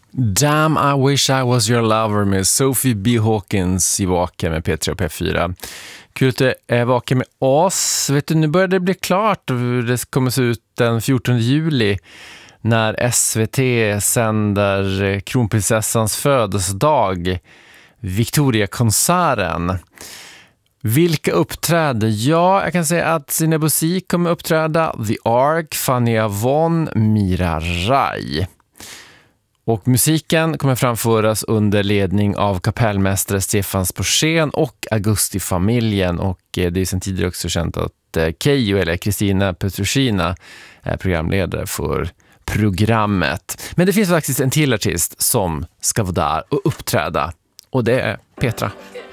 Damn, I wish I was your lover med Sophie B. Hawkins i Vaken med P3 och P4. Kul att du är vaken med oss. Vet du, nu börjar det bli klart. Det kommer se ut den 14 juli när SVT sänder kronprinsessans födelsedag, Victoria-konserten. Vilka uppträder? Ja, jag kan säga att Sina Bosi kommer uppträda, The Ark, Fanny Avon, Mira Rai. Och musiken kommer framföras under ledning av kapellmästare Stefan Sporsén och Augustifamiljen. Och det är sedan tidigare också känt att Keyyo, eller Kristina Petrushina, är programledare för programmet. Men det finns faktiskt en till artist som ska vara där och uppträda. Och det är Petra.